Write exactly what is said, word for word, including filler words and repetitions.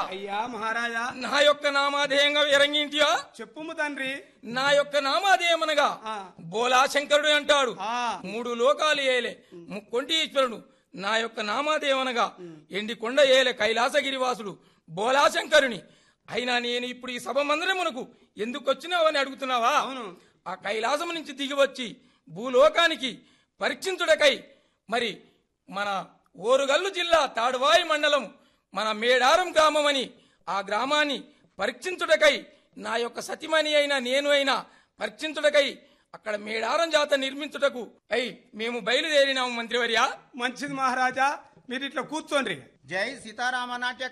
అయ్యా మహారాజా, నా యొక్క నామాధేయంగా ఎరంగింటియా చెప్పుము తండ్రి. నా యొక్క నామాధేయమనగా ఆ. బోలా శంకరుడు అంటాడు. ఆ మూడు లోకాలు ఏలే ముక్కొంటి ఈశ్వరుడు. నా యొక్క నామాధేయమనగా ఎండి కొండ ఏలే కైలాసగిరివాసుడు బోలాశంకరుని. అయినా నేను ఇప్పుడు ఈ సభ మందిరమునకు ఎందుకు వచ్చినావని అడుగుతున్నావా? అవును. ఆ కైలాసము నుంచి దిగి వచ్చి భూలోకానికి పరీక్షించుటకై మరి మన ఓరుగల్లు జిల్లా తాడువాయి మండలం మన మేడారం గ్రామం అని ఆ గ్రామాన్ని పరీక్షించుటకై నా యొక్క సతిమణి అయినా నేను అయినా పరీక్షించుటకై అక్కడ మేడారం జాత నిర్మించుటకు అయి మేము బయలుదేరినాము మంత్రివర్య. మంచిది మహారాజా, మీరు ఇట్లా కూర్చోండి. జై సీతారామ నాట్య